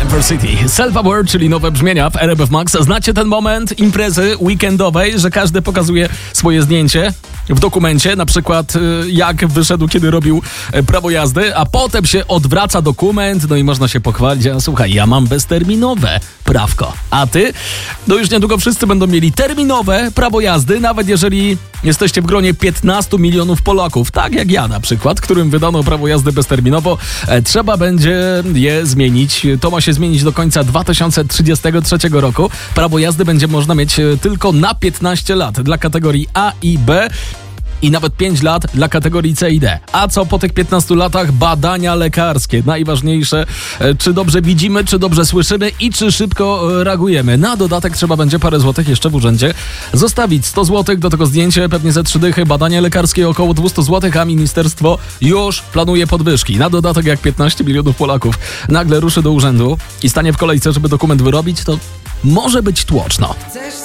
Diversity. Self-aware, czyli nowe brzmienia w RMF Max. Znacie ten moment imprezy weekendowej, że każdy pokazuje swoje zdjęcie w dokumencie, na przykład jak wyszedł, kiedy robił prawo jazdy, a potem się odwraca dokument, no i można się pochwalić, a słuchaj, ja mam bezterminowe prawko, a ty? No już niedługo wszyscy będą mieli terminowe prawo jazdy, nawet jeżeli jesteście w gronie 15 milionów Polaków, tak jak ja na przykład, którym wydano prawo jazdy bezterminowo, trzeba będzie je zmienić. To ma się zmienić do końca 2033 roku. Prawo jazdy będzie można mieć tylko na 15 lat dla kategorii A i B i nawet 5 lat dla kategorii C i D. A co po tych 15 latach? Badania lekarskie. Najważniejsze, czy dobrze widzimy, czy dobrze słyszymy i czy szybko reagujemy. Na dodatek trzeba będzie parę złotych jeszcze w urzędzie zostawić. 100 złotych do tego zdjęcie, pewnie ze 3 dychy. Badanie lekarskie około 200 złotych, a ministerstwo już planuje podwyżki. Na dodatek, jak 15 milionów Polaków nagle ruszy do urzędu i stanie w kolejce, żeby dokument wyrobić, to może być tłoczno.